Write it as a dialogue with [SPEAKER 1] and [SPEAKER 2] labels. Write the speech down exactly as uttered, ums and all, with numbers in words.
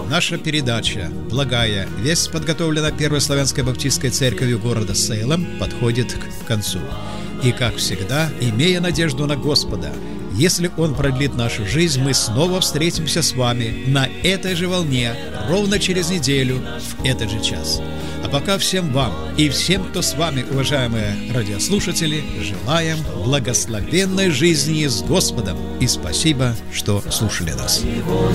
[SPEAKER 1] Наша передача «Благая весть», подготовлена Первой славянской баптистской церковью города Сейлем, подходит к концу. И, как всегда, имея надежду на Господа, если Он продлит нашу жизнь, мы снова встретимся с вами на этой же волне ровно через неделю в этот же час. А пока всем вам и всем, кто с вами, уважаемые радиослушатели, желаем благословенной жизни с Господом. И спасибо, что слушали нас.